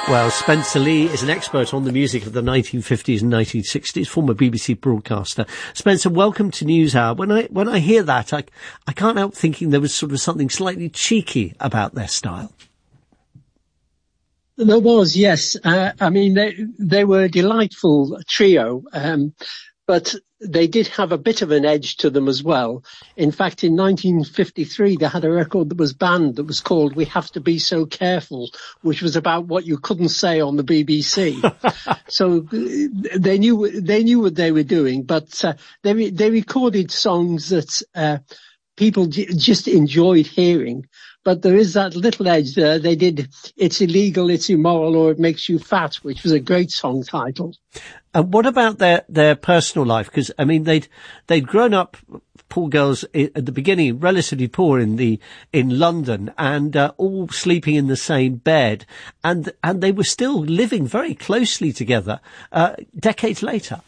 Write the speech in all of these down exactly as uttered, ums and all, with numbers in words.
Well, Spencer Lee is an expert on the music of the nineteen fifties and nineteen sixties, former B B C broadcaster. Spencer, welcome to NewsHour. When I when I hear that, I, I can't help thinking there was sort of something slightly cheeky about their style. There was, yes. Uh, I mean, they they were a delightful trio, um, but they did have a bit of an edge to them as well. In fact, in nineteen fifty-three, they had a record that was banned that was called We Have to Be So Careful, which was about what you couldn't say on the B B C. So they knew they knew what they were doing, but uh, they they recorded songs that uh, people j- just enjoyed hearing. But there is that little edge there. They did It's Illegal, It's Immoral, or It Makes You Fat, which was a great song title. And what about their, their personal life? Because, I mean, they'd, they'd grown up, poor girls, at the beginning, relatively poor in the, in London, and, uh, all sleeping in the same bed. And, and they were still living very closely together, uh, decades later.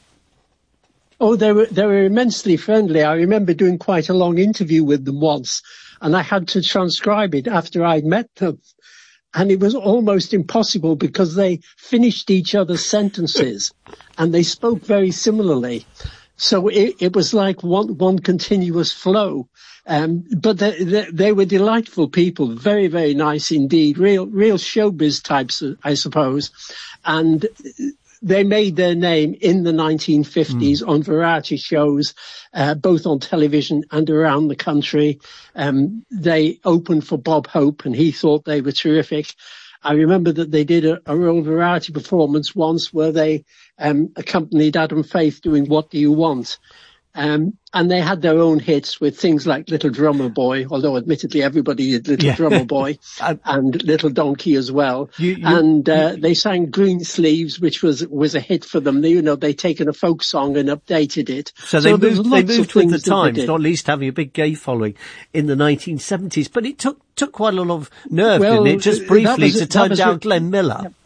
Oh, they were, they were immensely friendly. I remember doing quite a long interview with them once, and I had to transcribe it after I'd met them. And it was almost impossible because they finished each other's sentences and they spoke very similarly. So it, it was like one, one continuous flow. Um, but they, they, they were delightful people, very, very nice indeed, real, real showbiz types, I suppose. And they made their name in the nineteen fifties mm. on variety shows, uh, both on television and around the country. Um, they opened for Bob Hope, and he thought they were terrific. I remember that they did a, a real variety performance once where they um, accompanied Adam Faith doing What Do You Want? Um, and they had their own hits with things like Little Drummer Boy, although admittedly everybody did Little yeah. Drummer Boy, and Little Donkey as well. You, you, and uh, you, they sang Green Sleeves, which was was a hit for them. They, you know, they'd taken a folk song and updated it. So they so moved, they moved with the times, not least having a big gay following in the nineteen seventies. But it took took quite a lot of nerve, well, didn't it, just briefly was, to turn down re- Glenn Miller. Yeah.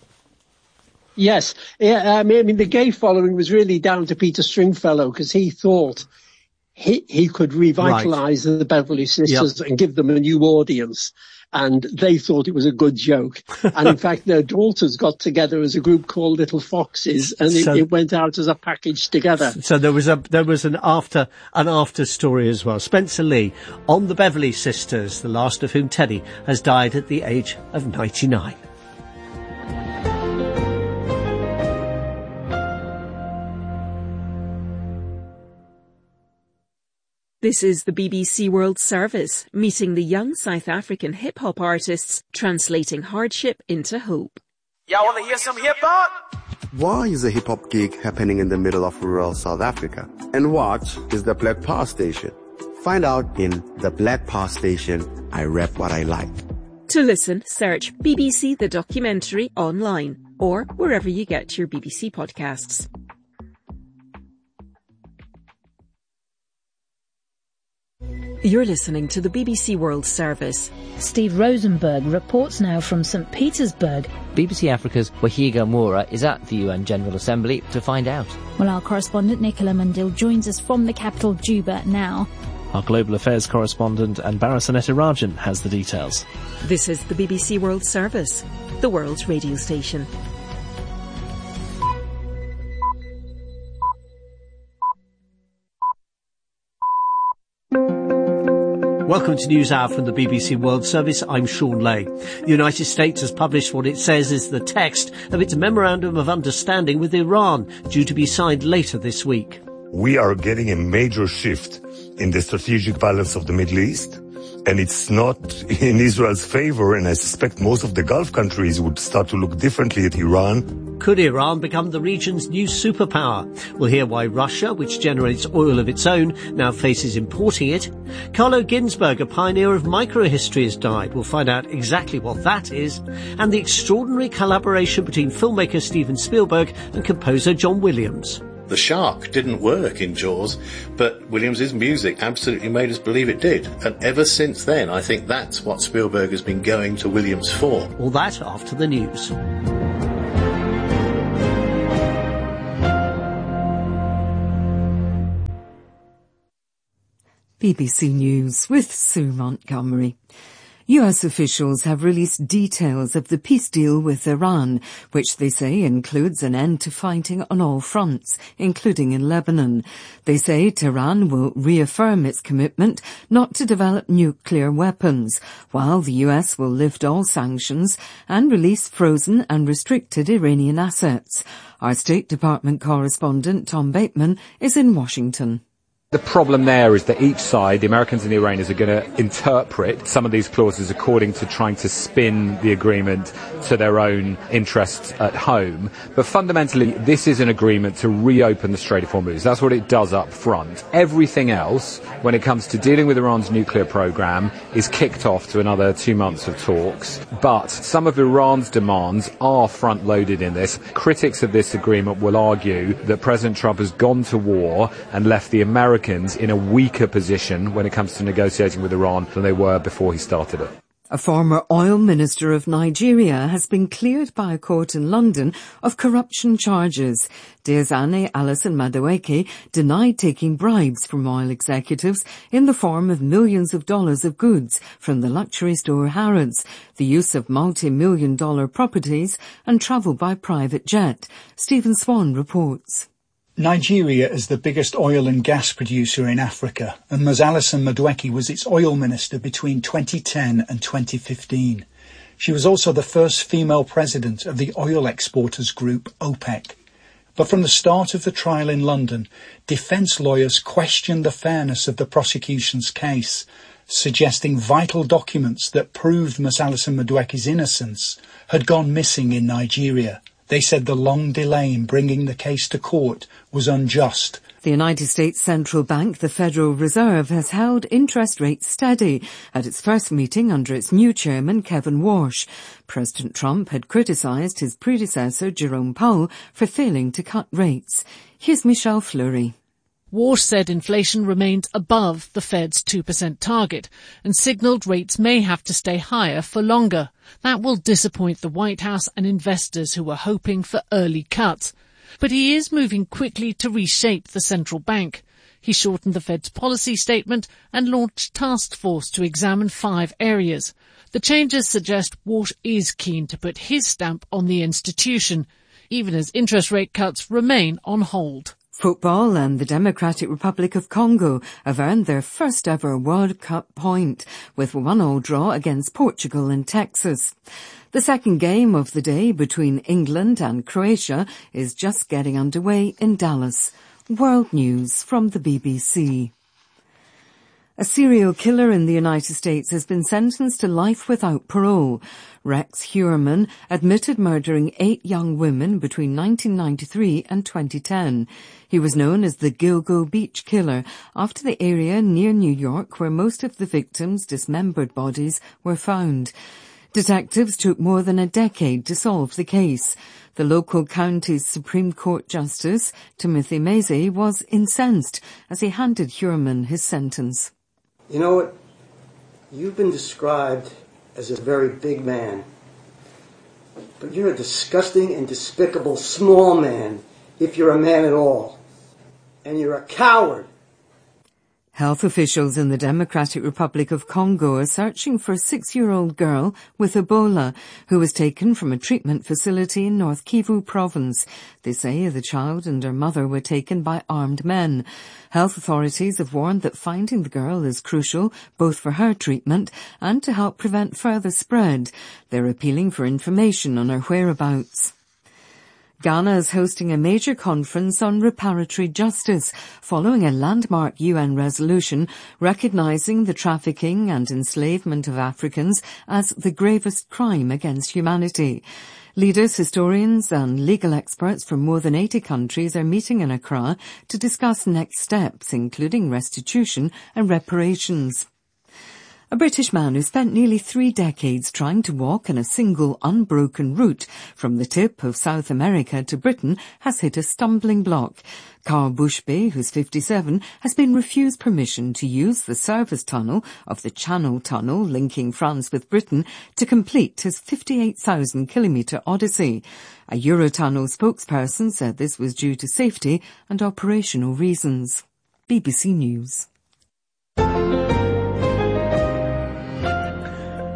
Yes, yeah, I mean, I mean, the gay following was really down to Peter Stringfellow because he thought he he could revitalise right. the Beverly Sisters yep. and give them a new audience, and they thought it was a good joke. And in fact, their daughters got together as a group called Little Foxes, and it, so, it went out as a package together. So there was a there was an after an after story as well. Spencer Lee on the Beverly Sisters, the last of whom, Teddy, has died at the age of ninety-nine. This is the B B C World Service, meeting the young South African hip-hop artists translating hardship into hope. Y'all want to hear some hip-hop? Why is a hip-hop gig happening in the middle of rural South Africa? And what is the Black Power Station? Find out in The Black Power Station, I Rap What I Like. To listen, search B B C The Documentary online or wherever you get your B B C podcasts. You're listening to the B B C World Service. Steve Rosenberg reports now from Saint Petersburg. B B C Africa's Wahiga Moura is at the U N General Assembly to find out. Well, our correspondent Nicola Mundil joins us from the capital, Juba, now. Our Global Affairs correspondent Anbara Sanetirajan has the details. This is the B B C World Service, the world's radio station. Welcome to NewsHour from the B B C World Service. I'm Sean Lay. The United States has published what it says is the text of its Memorandum of Understanding with Iran, due to be signed later this week. We are getting a major shift in the strategic balance of the Middle East, and it's not in Israel's favor, and I suspect most of the Gulf countries would start to look differently at Iran. Could Iran become the region's new superpower? We'll hear why Russia, which generates oil of its own, now faces importing it. Carlo Ginzburg, a pioneer of microhistory, has died. We'll find out exactly what that is. And the extraordinary collaboration between filmmaker Steven Spielberg and composer John Williams. The shark didn't work in Jaws, but Williams' music absolutely made us believe it did. And ever since then, I think that's what Spielberg has been going to Williams for. All that after the news. B B C News with Sue Montgomery. U S officials have released details of the peace deal with Iran, which they say includes an end to fighting on all fronts, including in Lebanon. They say Tehran will reaffirm its commitment not to develop nuclear weapons, while the U S will lift all sanctions and release frozen and restricted Iranian assets. Our State Department correspondent Tom Bateman is in Washington. The problem there is that each side, the Americans and the Iranians, are going to interpret some of these clauses according to trying to spin the agreement to their own interests at home. But fundamentally, this is an agreement to reopen the Strait of Hormuz. That's what it does up front. Everything else, when it comes to dealing with Iran's nuclear program, is kicked off to another two months of talks. But some of Iran's demands are front-loaded in this. Critics of this agreement will argue that President Trump has gone to war and left the Americans in a weaker position when it comes to negotiating with Iran than they were before he started it. A former oil minister of Nigeria has been cleared by a court in London of corruption charges. Diezani Alison Madueke denied taking bribes from oil executives in the form of millions of dollars of goods from the luxury store Harrods, the use of multi-million dollar properties and travel by private jet. Stephen Swan reports. Nigeria is the biggest oil and gas producer in Africa, and Ms Alison Madueke was its oil minister between twenty ten and twenty fifteen. She was also the first female president of the oil exporters group OPEC. But from the start of the trial in London, defence lawyers questioned the fairness of the prosecution's case, suggesting vital documents that proved Ms Alison Madueke's innocence had gone missing in Nigeria. They said the long delay in bringing the case to court was unjust. The United States Central Bank, the Federal Reserve, has held interest rates steady at its first meeting under its new chairman, Kevin Warsh. President Trump had criticised his predecessor, Jerome Powell, for failing to cut rates. Here's Michelle Fleury. Warsh said inflation remained above the Fed's two percent target and signalled rates may have to stay higher for longer. That will disappoint the White House and investors who were hoping for early cuts. But he is moving quickly to reshape the central bank. He shortened the Fed's policy statement and launched a task force to examine five areas. The changes suggest Warsh is keen to put his stamp on the institution, even as interest rate cuts remain on hold. Football and the Democratic Republic of Congo have earned their first ever World Cup point with a one-all draw against Portugal in Texas. The second game of the day between England and Croatia is just getting underway in Dallas. World News from the B B C. A serial killer in the United States has been sentenced to life without parole. Rex Heuermann admitted murdering eight young women between nineteen ninety-three and twenty ten. He was known as the Gilgo Beach Killer after the area near New York where most of the victims' dismembered bodies were found. Detectives took more than a decade to solve the case. The local county's Supreme Court Justice, Timothy Mazzei, was incensed as he handed Heuermann his sentence. You know what? You've been described as a very big man. But you're a disgusting and despicable small man, if you're a man at all. And you're a coward. Health officials in the Democratic Republic of Congo are searching for a six-year-old girl with Ebola who was taken from a treatment facility in North Kivu province. They say the child and her mother were taken by armed men. Health authorities have warned that finding the girl is crucial, both for her treatment and to help prevent further spread. They're appealing for information on her whereabouts. Ghana is hosting a major conference on reparatory justice following a landmark U N resolution recognising the trafficking and enslavement of Africans as the gravest crime against humanity. Leaders, historians and legal experts from more than eighty countries are meeting in Accra to discuss next steps, including restitution and reparations. A British man who spent nearly three decades trying to walk in a single unbroken route from the tip of South America to Britain has hit a stumbling block. Carl Bushby, who's fifty-seven, has been refused permission to use the service tunnel of the Channel Tunnel linking France with Britain to complete his fifty-eight thousand kilometre odyssey. A Eurotunnel spokesperson said this was due to safety and operational reasons. B B C News.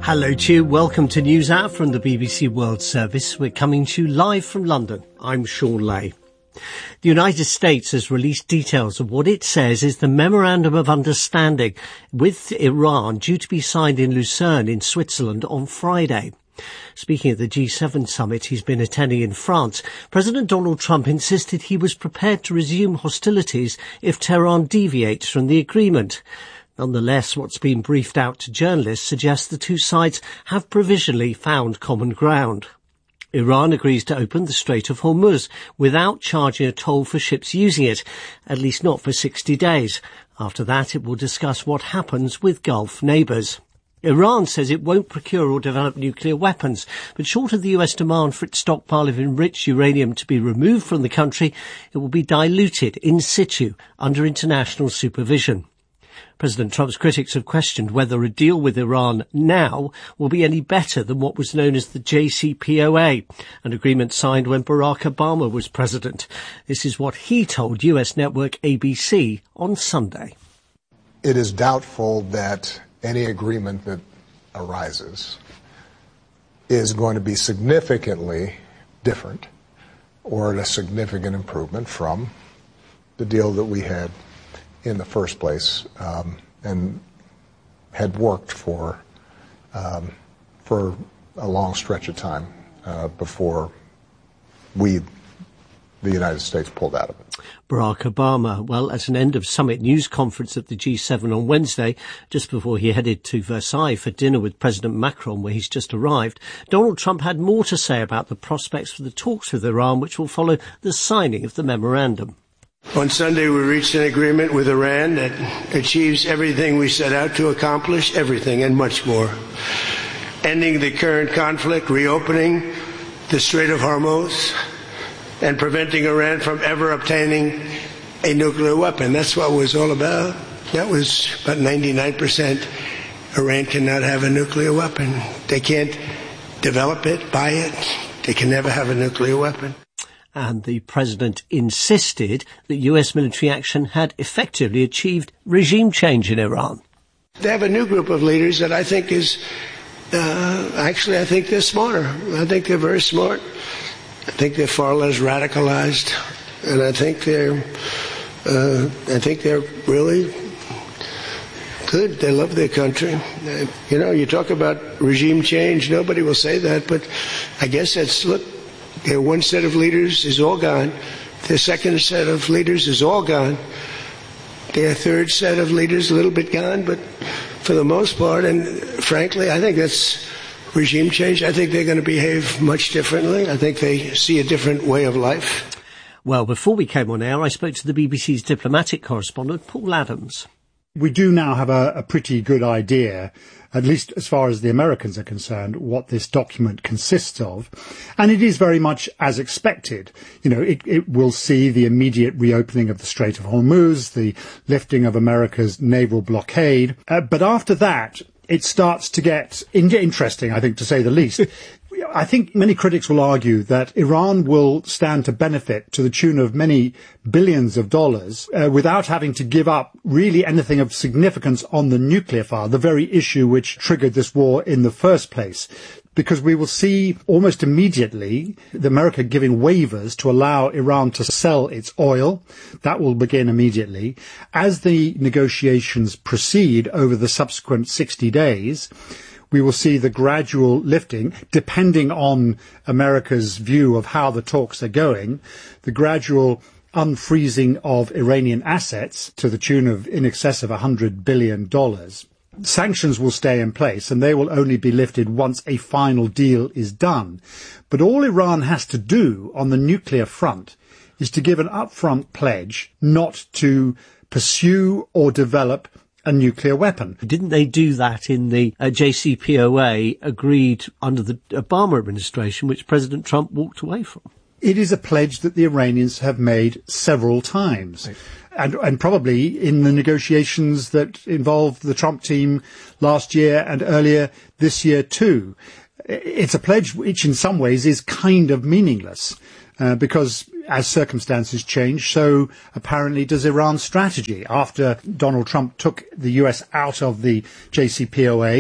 Hello to you. Welcome to News Hour from the B B C World Service. We're coming to you live from London. I'm Sean Lay. The United States has released details of what it says is the Memorandum of Understanding with Iran, due to be signed in Lucerne in Switzerland on Friday. Speaking at the G seven summit he's been attending in France, President Donald Trump insisted he was prepared to resume hostilities if Tehran deviates from the agreement. Nonetheless, what's been briefed out to journalists suggests the two sides have provisionally found common ground. Iran agrees to open the Strait of Hormuz without charging a toll for ships using it, at least not for sixty days. After that, it will discuss what happens with Gulf neighbours. Iran says it won't procure or develop nuclear weapons, but short of the U S demand for its stockpile of enriched uranium to be removed from the country, it will be diluted in situ under international supervision. President Trump's critics have questioned whether a deal with Iran now will be any better than what was known as the J C P O A, an agreement signed when Barack Obama was president. This is what he told U S network A B C on Sunday. It is doubtful that any agreement that arises is going to be significantly different or a significant improvement from the deal that we had in the first place, um, and had worked for um, for a long stretch of time uh, before we, the United States, pulled out of it. Barack Obama, well, at an end of summit news conference at the G seven on Wednesday, just before he headed to Versailles for dinner with President Macron, where he's just arrived, Donald Trump had more to say about the prospects for the talks with Iran, which will follow the signing of the memorandum. On Sunday, we reached an agreement with Iran that achieves everything we set out to accomplish, everything and much more. Ending the current conflict, reopening the Strait of Hormuz, and preventing Iran from ever obtaining a nuclear weapon. That's what it was all about. That was about ninety-nine percent. Iran cannot have a nuclear weapon. They can't develop it, buy it. They can never have a nuclear weapon. And the president insisted that U S military action had effectively achieved regime change in Iran. They have a new group of leaders that I think is, uh, actually I think they're smarter. I think they're very smart. I think they're far less radicalized. And I think they're, uh, I think they're really good. They love their country. Uh, you know, you talk about regime change, nobody will say that, but I guess that's, look, their one set of leaders is all gone. Their second set of leaders is all gone. Their third set of leaders a little bit gone, but for the most part, and frankly, I think that's regime change. I think they're going to behave much differently. I think they see a different way of life. Well, before we came on air, I spoke to the B B C's diplomatic correspondent, Paul Adams. We do now have a, a pretty good idea, at least as far as the Americans are concerned, what this document consists of. And it is very much as expected. You know, it, it will see the immediate reopening of the Strait of Hormuz, the lifting of America's naval blockade. Uh, but after that, it starts to get in- interesting, I think, to say the least. I think many critics will argue that Iran will stand to benefit to the tune of many billions of dollars uh, without having to give up really anything of significance on the nuclear file, the very issue which triggered this war in the first place. Because we will see almost immediately the America giving waivers to allow Iran to sell its oil. That will begin immediately. As the negotiations proceed over the subsequent sixty days, we will see the gradual lifting, depending on America's view of how the talks are going, the gradual unfreezing of Iranian assets to the tune of in excess of one hundred billion dollars. Sanctions will stay in place, and they will only be lifted once a final deal is done. But all Iran has to do on the nuclear front is to give an upfront pledge not to pursue or develop a nuclear weapon. Didn't they do that in the uh, J C P O A agreed under the Obama administration, which President Trump walked away from? It is a pledge that the Iranians have made several times. Right. And, and probably in the negotiations that involved the Trump team last year and earlier this year too. It's a pledge which in some ways is kind of meaningless, uh, because as circumstances change, so apparently does Iran's strategy. After Donald Trump took the U S out of the J C P O A,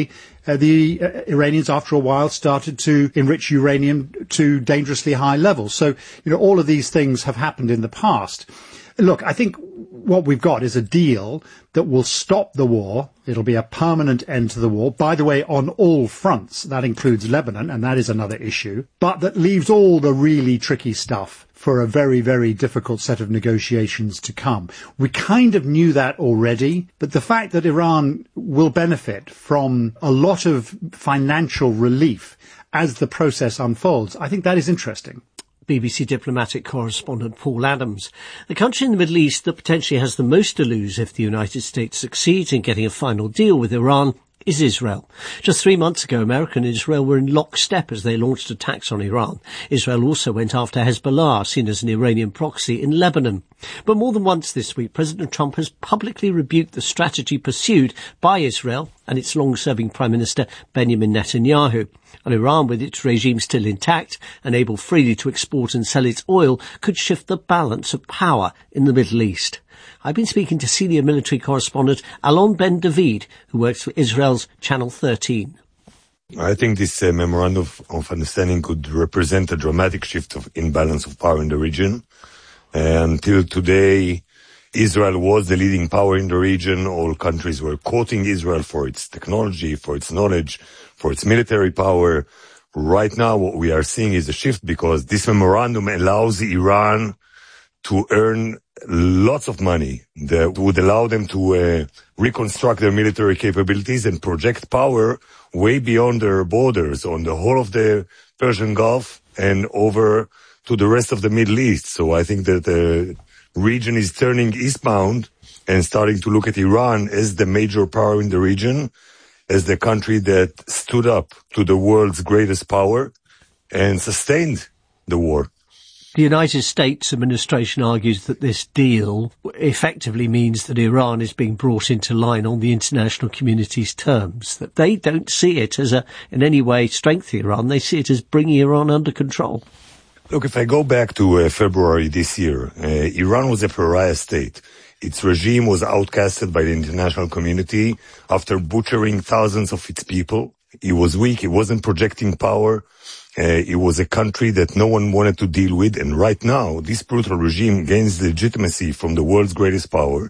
uh, the uh, Iranians, after a while, started to enrich uranium to dangerously high levels. So, you know, all of these things have happened in the past. Look, I think what we've got is a deal that will stop the war. It'll be a permanent end to the war. By the way, on all fronts. That includes Lebanon, and that is another issue. But that leaves all the really tricky stuff for a very, very difficult set of negotiations to come. We kind of knew that already, but the fact that Iran will benefit from a lot of financial relief as the process unfolds, I think that is interesting. B B C diplomatic correspondent Paul Adams. The country in the Middle East that potentially has the most to lose if the United States succeeds in getting a final deal with Iran is Israel. Just three months ago, America and Israel were in lockstep as they launched attacks on Iran. Israel also went after Hezbollah, seen as an Iranian proxy, in Lebanon. But more than once this week, President Trump has publicly rebuked the strategy pursued by Israel and its long-serving Prime Minister Benjamin Netanyahu. And Iran, with its regime still intact and able freely to export and sell its oil, could shift the balance of power in the Middle East. I've been speaking to senior military correspondent Alon Ben David, who works for Israel's Channel thirteen. I think this uh, memorandum of, of understanding could represent a dramatic shift of imbalance of power in the region. Uh, until today, Israel was the leading power in the region. All countries were quoting Israel for its technology, for its knowledge, for its military power. Right now, what we are seeing is a shift because this memorandum allows Iran to earn lots of money that would allow them to uh, reconstruct their military capabilities and project power way beyond their borders on the whole of the Persian Gulf and over to the rest of the Middle East. So I think that the region is turning eastbound and starting to look at Iran as the major power in the region, as the country that stood up to the world's greatest power and sustained the war. The United States administration argues that this deal effectively means that Iran is being brought into line on the international community's terms, that they don't see it as a, in any way, strengthening Iran. They see it as bringing Iran under control. Look, if I go back to uh, February this year, uh, Iran was a pariah state. Its regime was outcasted by the international community after butchering thousands of its people. It was weak. It wasn't projecting power. Uh, it was a country that no one wanted to deal with. And right now, this brutal regime gains legitimacy from the world's greatest power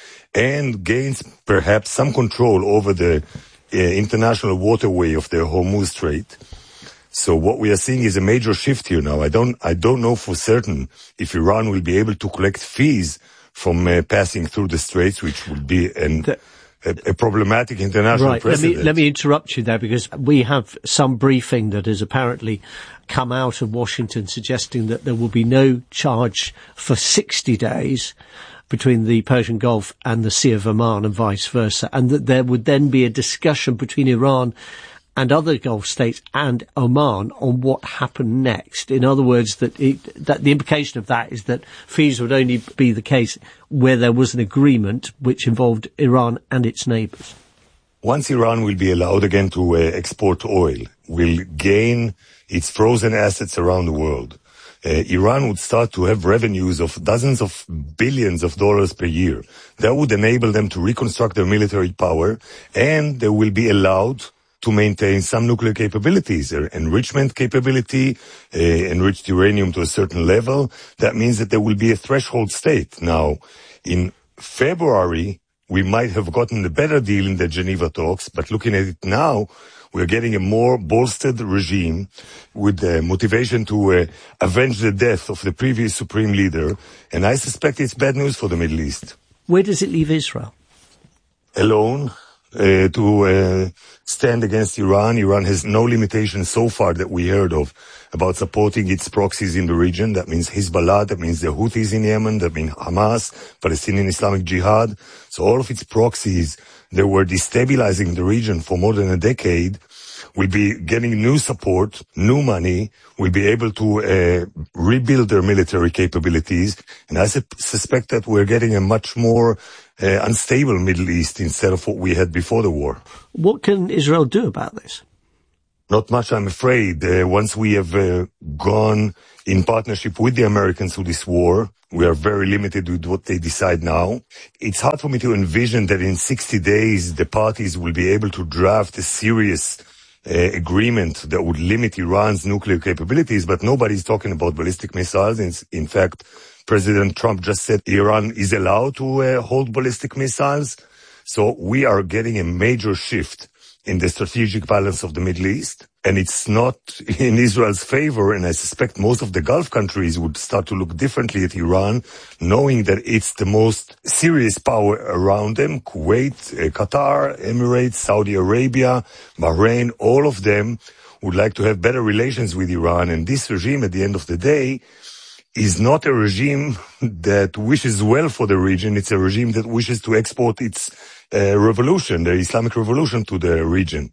and gains perhaps some control over the uh, international waterway of the Hormuz Strait. So what we are seeing is a major shift here now. I don't, I don't know for certain if Iran will be able to collect fees from uh, passing through the straits, which would be an... The- A, a problematic international right. precedent. Let me, let me interrupt you there because we have some briefing that has apparently come out of Washington suggesting that there will be no charge for sixty days between the Persian Gulf and the Sea of Oman and vice versa, and that there would then be a discussion between Iran and other Gulf states and Oman on what happened next. In other words, that, it, that the implication of that is that fees would only be the case where there was an agreement which involved Iran and its neighbours. Once Iran will be allowed again to uh, export oil, will gain its frozen assets around the world, uh, Iran would start to have revenues of dozens of billions of dollars per year. That would enable them to reconstruct their military power, and they will be allowed to maintain some nuclear capabilities, their enrichment capability, uh, enriched uranium to a certain level. That means that there will be a threshold state. Now, in February, we might have gotten a better deal in the Geneva talks, but looking at it now, we're getting a more bolstered regime with the motivation to uh, avenge the death of the previous supreme leader, and I suspect it's bad news for the Middle East. Where does it leave Israel? Alone. Uh, to uh, stand against Iran. Iran has no limitations so far that we heard of about supporting its proxies in the region. That means Hezbollah, that means the Houthis in Yemen, that means Hamas, Palestinian Islamic Jihad. So all of its proxies that were destabilizing the region for more than a decade will be getting new support, new money, will be able to uh, rebuild their military capabilities. And I su- suspect that we're getting a much more uh, unstable Middle East instead of what we had before the war. What can Israel do about this? Not much, I'm afraid. Uh, once we have uh, gone in partnership with the Americans through this war, we are very limited with what they decide now. It's hard for me to envision that in sixty days the parties will be able to draft a serious uh, agreement that would limit Iran's nuclear capabilities, but nobody's talking about ballistic missiles. In, in fact, President Trump just said Iran is allowed to uh, hold ballistic missiles. So we are getting a major shift in the strategic balance of the Middle East. And it's not in Israel's favor. And I suspect most of the Gulf countries would start to look differently at Iran, knowing that it's the most serious power around them. Kuwait, uh, Qatar, Emirates, Saudi Arabia, Bahrain, all of them would like to have better relations with Iran. And this regime, at the end of the day, is not a regime that wishes well for the region. It's a regime that wishes to export its uh, revolution, the Islamic revolution, to the region.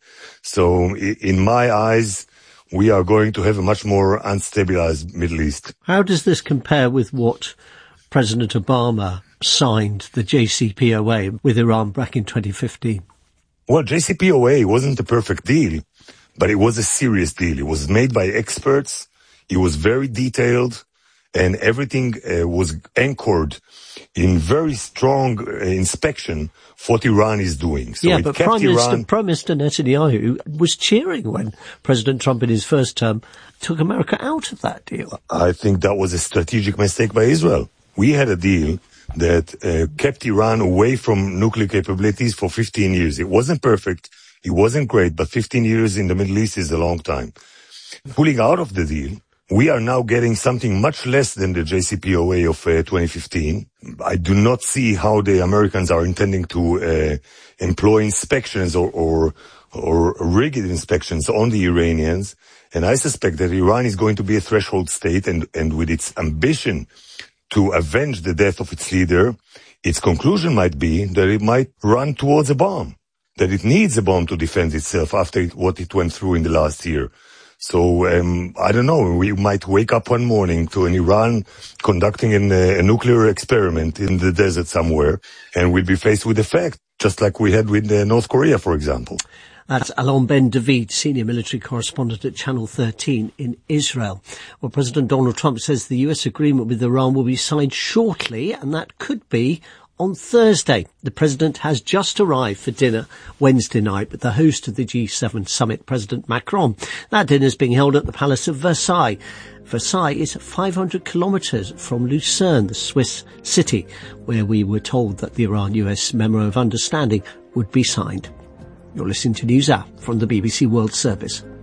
So in my eyes, we are going to have a much more unstabilized Middle East. How does this compare with what President Obama signed, the J C P O A, with Iran back in twenty fifteen? Well, J C P O A wasn't a perfect deal, but it was a serious deal. It was made by experts. It was very detailed. And everything uh, was anchored in very strong uh, inspection for what Iran is doing. So yeah, it but kept Prime Minister, Iran... Prime Minister Netanyahu was cheering when President Trump in his first term took America out of that deal. I think that was a strategic mistake by Israel. We had a deal that uh, kept Iran away from nuclear capabilities for fifteen years. It wasn't perfect. It wasn't great, but fifteen years in the Middle East is a long time. Pulling out of the deal, we are now getting something much less than the J C P O A of uh, twenty fifteen. I do not see how the Americans are intending to uh, employ inspections or, or, or rigged inspections on the Iranians. And I suspect that Iran is going to be a threshold state, and, and with its ambition to avenge the death of its leader, its conclusion might be that it might run towards a bomb, that it needs a bomb to defend itself after it, what it went through in the last year. So, um, I don't know, we might wake up one morning to an Iran conducting an, uh, a nuclear experiment in the desert somewhere, and we'll be faced with the fact, just like we had with uh, North Korea, for example. That's Alon Ben David, senior military correspondent at Channel thirteen in Israel. Well, President Donald Trump says the U S agreement with Iran will be signed shortly, and that could be on Thursday. The president has just arrived for dinner Wednesday night with the host of the G seven summit, President Macron. That dinner is being held at the Palace of Versailles. Versailles is five hundred kilometres from Lucerne, the Swiss city, where we were told that the Iran-U S Memo of Understanding would be signed. You're listening to News Hour from the B B C World Service.